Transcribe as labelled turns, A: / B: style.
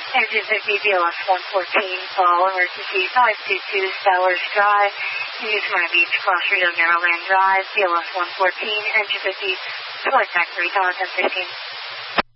A: Engine 50, BLS 114, call emergency 522 Stowers Drive, New Smyrna Beach, Cross Rio Narrowland Drive, BLS 114, engine 50, contact 3000, 1015.